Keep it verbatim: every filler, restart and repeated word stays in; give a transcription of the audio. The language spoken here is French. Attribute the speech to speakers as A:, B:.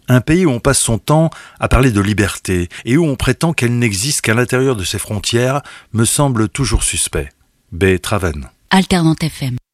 A: Un pays où on passe son temps à parler de liberté et où on prétend qu'elle n'existe qu'à l'intérieur de ses frontières me semble toujours suspect. B. Traven.
B: Alternante F M.